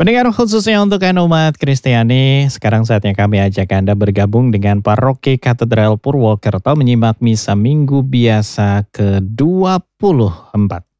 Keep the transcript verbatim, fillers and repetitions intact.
Pendengar khususnya untuk Anda umat Kristiani, sekarang saatnya kami ajak Anda bergabung dengan Paroki Katedral Purwokerto menyimak Misa Minggu Biasa ke dua puluh empat.